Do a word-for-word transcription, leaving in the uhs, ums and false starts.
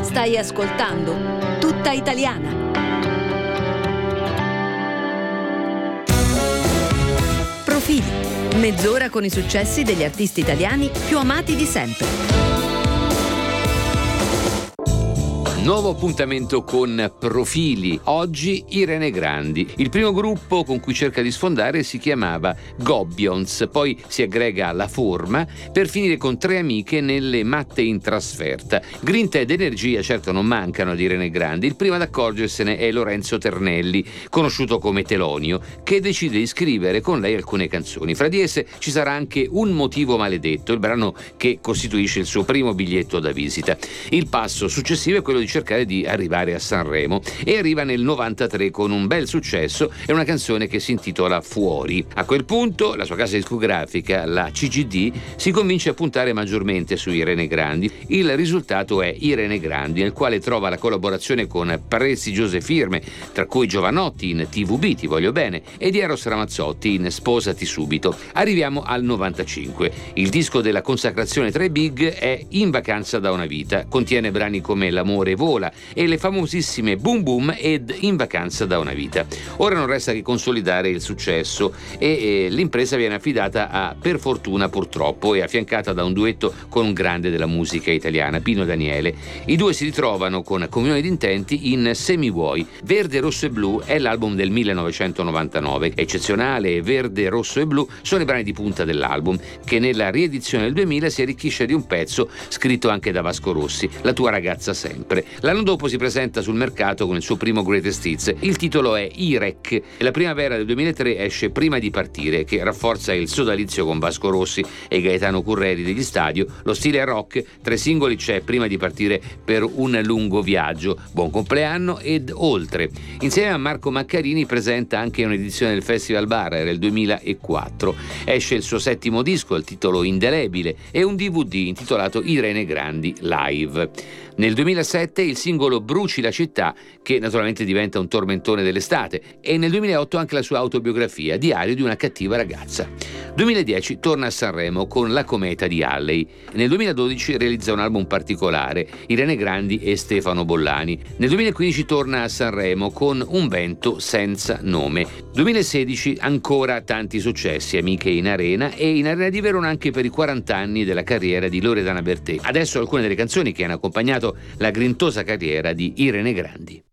Stai ascoltando Tutta Italiana. Profili. Mezz'ora con i successi degli artisti italiani più amati di sempre. Nuovo appuntamento con Profili. Oggi Irene Grandi. Il primo gruppo con cui cerca di sfondare si chiamava Gobbions, poi si aggrega alla Forma per finire con tre amiche nelle Matte in trasferta. Grinta ed energia certo non mancano ad Irene Grandi. Il primo ad accorgersene è Lorenzo Ternelli, conosciuto come Telonio, che decide di scrivere con lei alcune canzoni. Fra di esse ci sarà anche Un motivo maledetto, il brano che costituisce il suo primo biglietto da visita. Il passo successivo è quello di cercare di arrivare a Sanremo e arriva nel novantatré con un bel successo e una canzone che si intitola Fuori. A quel punto la sua casa discografica, la C G D, si convince a puntare maggiormente su Irene Grandi. Il risultato è Irene Grandi, nel quale trova la collaborazione con prestigiose firme, tra cui Giovanotti in T V B, Ti voglio bene, ed Eros Ramazzotti in Sposati subito. Arriviamo al novantacinque. Il disco della consacrazione tra i big è In vacanza da una vita, contiene brani come L'amore vola e le famosissime Boom Boom ed In vacanza da una vita. Ora non resta che consolidare il successo e eh, l'impresa viene affidata a Per fortuna purtroppo e affiancata da un duetto con un grande della musica italiana, Pino Daniele. I due si ritrovano con comunione d'intenti in Se mi vuoi. Verde, rosso e blu è l'album del millenovecentonovantanove. Eccezionale, Verde, rosso e blu sono i brani di punta dell'album, che nella riedizione del duemila si arricchisce di un pezzo scritto anche da Vasco Rossi, La tua ragazza sempre. L'anno dopo si presenta sul mercato con il suo primo greatest hits. Il titolo è I R E C e la primavera del duemilatré esce Prima di partire, che rafforza il sodalizio con Vasco Rossi e Gaetano Curreri degli Stadio. Lo stile rock, tre singoli c'è Prima di partire per un lungo viaggio, Buon compleanno ed Oltre. Insieme a Marco Maccarini presenta anche un'edizione del Festival Bar, era il duemilaquattro. Esce il suo settimo disco, il titolo Indelebile, e un D V D intitolato Irene Grandi Live. Nel duemilasette il singolo Bruci la città, che naturalmente diventa un tormentone dell'estate, e nel duemilaotto anche la sua autobiografia, Diario di una cattiva ragazza. duemiladieci torna a Sanremo con La cometa di Halley. Nel duemiladodici realizza un album particolare, Irene Grandi e Stefano Bollani. Nel duemilaquindici torna a Sanremo con Un vento senza nome. duemilasedici ancora tanti successi, Amiche in Arena e in Arena di Verona anche per i quaranta anni della carriera di Loredana Bertè. Adesso alcune delle canzoni che hanno accompagnato la grintosa carriera di Irene Grandi.